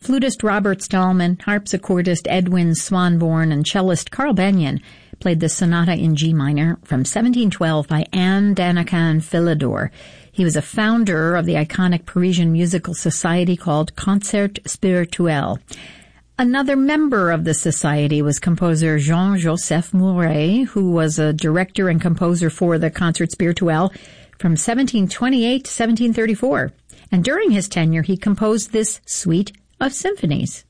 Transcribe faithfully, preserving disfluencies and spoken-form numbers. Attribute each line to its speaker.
Speaker 1: Flutist Robert Stallman, harpsichordist Edwin Swanborn, and cellist Carl Benyon played the sonata in G minor from seventeen twelve by Anne Danican Philidor. He was a founder of the iconic Parisian musical society called Concert Spirituel. Another member of the society was composer Jean-Joseph Mouret, who was a director and composer for the Concert Spirituel from seventeen twenty-eight to seventeen thirty-four. And during his tenure, he composed this suite of symphonies.